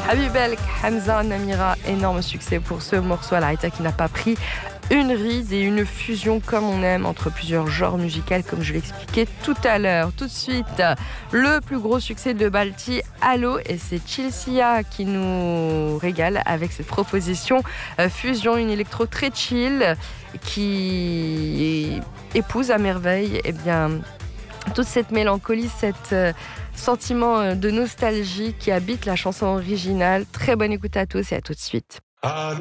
Habib Hamza Namira, énorme succès pour ce morceau à la Haïta qui n'a pas pris une ride et une fusion comme on aime entre plusieurs genres musicaux comme je l'expliquais tout à l'heure. Tout de suite, le plus gros succès de Balti, Allo, et c'est Chilsia qui nous régale avec cette proposition fusion, une électro très chill qui épouse à merveille toute cette mélancolie, cet sentiment de nostalgie qui habite la chanson originale. Très bonne écoute à tous et à tout de suite.